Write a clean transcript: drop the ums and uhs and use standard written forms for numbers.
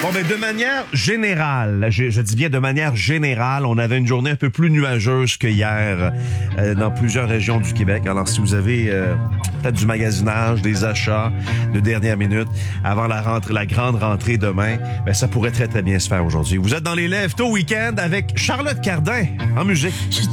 Bon, mais de manière générale, je dis bien de manière générale, on avait une journée un peu plus nuageuse que hier dans plusieurs régions du Québec. Alors, si vous avez peut-être du magasinage, des achats de dernière minute avant la grande rentrée demain, ben ça pourrait très, très bien se faire aujourd'hui. Vous êtes dans les lèvres tôt week-end avec Charlotte Cardin en musique.